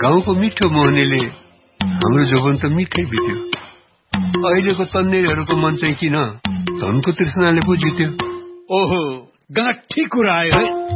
गाउँको मिठो मोहनीले हाम्रो जोबन त मिठै बित्यो। अहिलेको तन्नेरीहरूको मन चाहिँ किन धनको तृष्णाले पो जित्यो। ओहो, गाँठी कुरा आयो है।